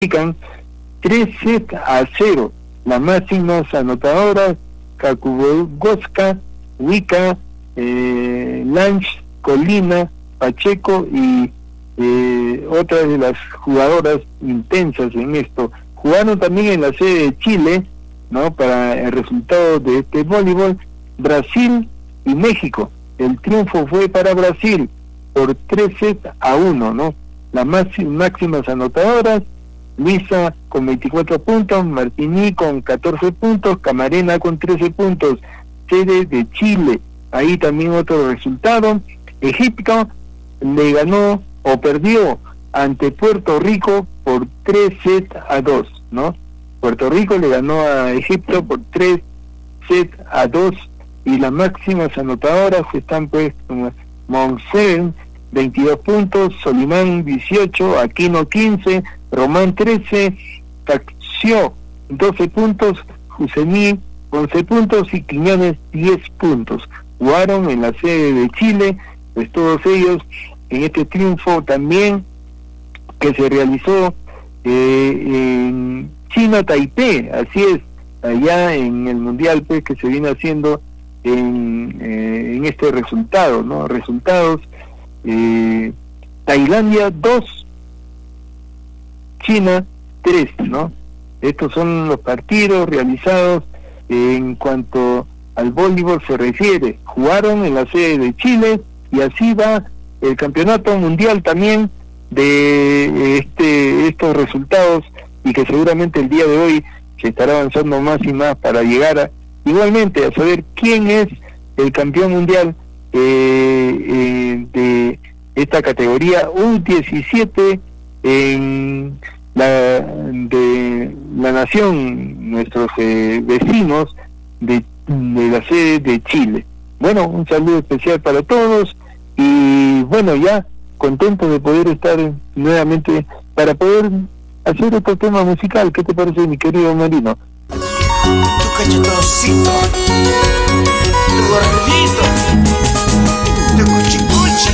clasifican 3-0. Las máximas anotadoras: Kakubogoska, Wicca, Lange, Colina, Pacheco y otras de las jugadoras intensas en esto. Jugaron también en la sede de Chile, ¿no? Para el resultado de este voleibol, Brasil y México. El triunfo fue para Brasil por 3-1, ¿no? Las máximas anotadoras: Luisa con 24 puntos, Martini con 14 puntos, Camarena con 13 puntos, sede de Chile. Ahí también otro resultado: Egipto le ganó o perdió ante Puerto Rico por 3-2, ¿no? Puerto Rico le ganó a Egipto por 3-2, y las máximas anotadoras están pues Monsen 22 puntos, Solimán 18, Aquino 15, Román 13, Taxio 12 puntos, Jusení 11 puntos y Quiñones 10 puntos. Jugaron en la sede de Chile, pues todos ellos en este triunfo también que se realizó en China, Taipei, así es, allá en el mundial pues que se viene haciendo en este resultado, ¿no? Resultados: Tailandia 2, China 3, ¿no? Estos son los partidos realizados en cuanto al voleibol se refiere. Jugaron en la sede de Chile y así va el campeonato mundial también de estos resultados, y que seguramente el día de hoy se estará avanzando más y más para llegar igualmente a saber quién es el campeón mundial de esta categoría U17 de la nación, nuestros vecinos de la sede de Chile. Bueno, un saludo especial para todos, y bueno, ya contento de poder estar nuevamente para poder hacer otro tema musical. ¿Qué te parece, mi querido Marino? Tu cachetoncito, tu gordito.